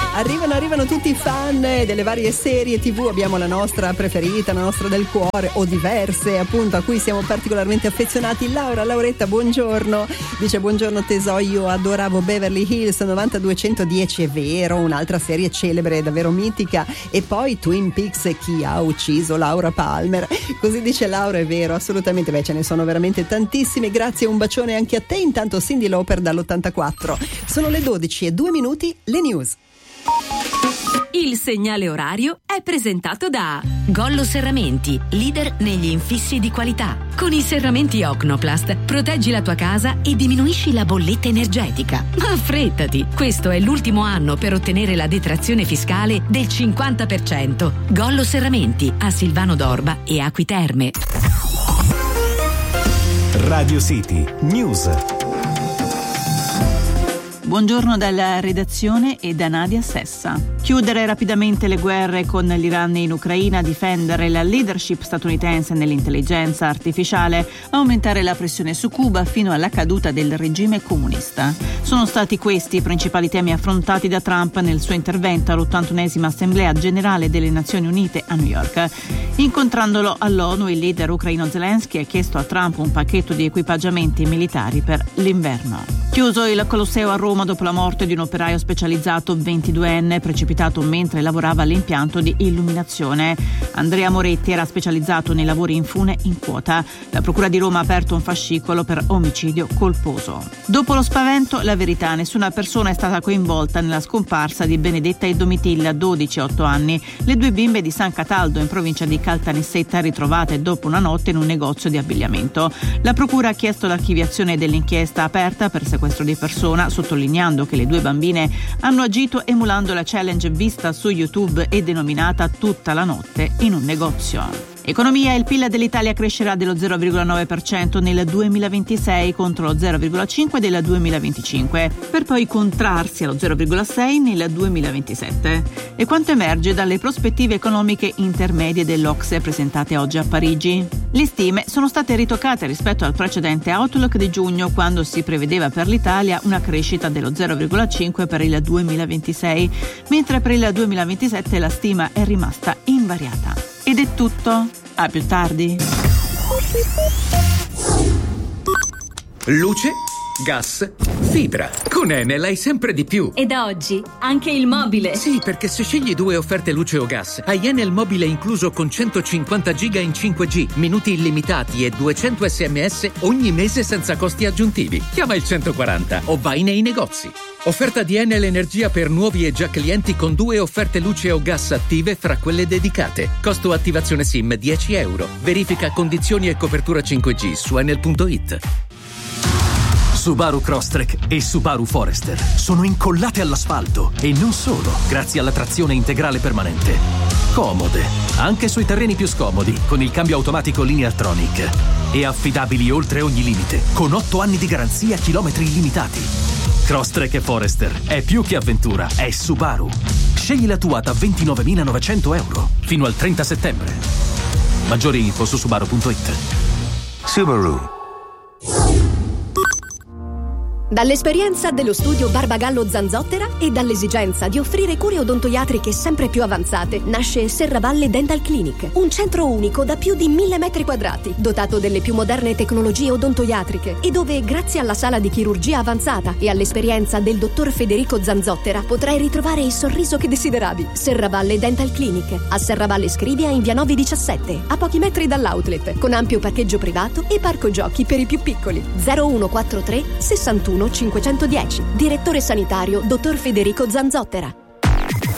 Arrivano tutti i fan delle varie serie TV, abbiamo la nostra preferita, la nostra del cuore o diverse appunto a cui siamo particolarmente affezionati. Lauretta, buongiorno. Dice: buongiorno tesoro, io adoravo Beverly Hills 90210, è vero, un'altra serie celebre, davvero mitica. E poi Twin Peaks, chi ha ucciso Laura Palmer, così dice Laura, è vero, assolutamente. Beh, ce ne sono veramente tantissime. Grazie, un bacione anche a te. Intanto Cyndi Lauper dall'84. Sono le 12:02, le news. Il segnale orario è presentato da Gollo Serramenti, leader negli infissi di qualità. Con i serramenti Ocnoplast proteggi la tua casa e diminuisci la bolletta energetica. Ma affrettati, questo è l'ultimo anno per ottenere la detrazione fiscale del 50%. Gollo Serramenti a Silvano d'Orba e Acqui Terme. Radio City News. Buongiorno dalla redazione e da Nadia Sessa. Chiudere rapidamente le guerre con l'Iran in Ucraina, difendere la leadership statunitense nell'intelligenza artificiale, aumentare la pressione su Cuba fino alla caduta del regime comunista. Sono stati questi i principali temi affrontati da Trump nel suo intervento all'81esima Assemblea Generale delle Nazioni Unite a New York. Incontrandolo all'ONU, il leader ucraino Zelensky ha chiesto a Trump un pacchetto di equipaggiamenti militari per l'inverno. Chiuso il Colosseo a Roma dopo la morte di un operaio specializzato 22enne precipitato mentre lavorava all'impianto di illuminazione. Andrea Moretti era specializzato nei lavori in fune in quota. La Procura di Roma ha aperto un fascicolo per omicidio colposo. Dopo lo spavento, la verità: nessuna persona è stata coinvolta nella scomparsa di Benedetta e Domitilla, 12 e 8 anni, le due bimbe di San Cataldo in provincia di Caltanissetta, ritrovate dopo una notte in un negozio di abbigliamento. La Procura ha chiesto l'archiviazione dell'inchiesta aperta per sequestro di persona, sottolineando che le due bambine hanno agito emulando la challenge vista su YouTube e denominata Tutta la notte in un negozio. Economia: il PIL dell'Italia crescerà dello 0,9% nel 2026 contro lo 0,5% del 2025, per poi contrarsi allo 0,6% nel 2027. E quanto emerge dalle prospettive economiche intermedie dell'OCSE presentate oggi a Parigi? Le stime sono state ritoccate rispetto al precedente outlook di giugno, quando si prevedeva per l'Italia una crescita dello 0,5% per il 2026, mentre per il 2027 la stima è rimasta invariata. Ed è tutto. A più tardi. Luce, gas, fibra. Con Enel hai sempre di più. E da oggi anche il mobile. Sì, perché se scegli 2 offerte luce o gas, hai Enel mobile incluso con 150 giga in 5G, minuti illimitati e 200 SMS ogni mese senza costi aggiuntivi. Chiama il 140 o vai nei negozi. Offerta di Enel Energia per nuovi e già clienti con 2 offerte luce o gas attive fra quelle dedicate. Costo attivazione SIM €10. Verifica condizioni e copertura 5G su enel.it. Subaru Crosstrek e Subaru Forester sono incollate all'asfalto e non solo, grazie alla trazione integrale permanente. Comode, anche sui terreni più scomodi, con il cambio automatico Lineartronic. E affidabili oltre ogni limite, con 8 anni di garanzia e chilometri illimitati. Crosstrek e Forester è più che avventura, è Subaru. Scegli la tua da €29.900 fino al 30 settembre. Maggiori info su subaru.it. Subaru. Dall'esperienza dello studio Barbagallo Zanzottera e dall'esigenza di offrire cure odontoiatriche sempre più avanzate, nasce Serravalle Dental Clinic, un centro unico da più di 1000 metri quadrati, dotato delle più moderne tecnologie odontoiatriche e dove, grazie alla sala di chirurgia avanzata e all'esperienza del dottor Federico Zanzottera, potrai ritrovare il sorriso che desideravi. Serravalle Dental Clinic, a Serravalle Scrivia in via 917, a pochi metri dall'outlet, con ampio parcheggio privato e parco giochi per i più piccoli. 0143 61 510. Direttore sanitario dottor Federico Zanzottera.